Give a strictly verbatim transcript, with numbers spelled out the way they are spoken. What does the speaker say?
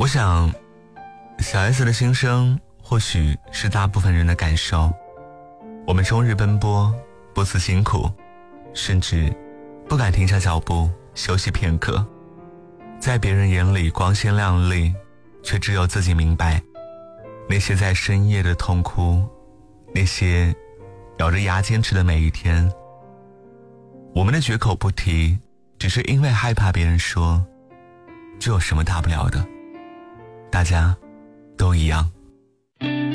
想小 S 的心声或许是大部分人的感受。我们终日奔波，不辞辛苦，甚至不敢停下脚步休息片刻，在别人眼里光鲜亮丽，却只有自己明白，那些在深夜的痛哭，那些咬着牙坚持的每一天。我们的绝口不提，只是因为害怕别人说，这有什么大不了的，大家都一样。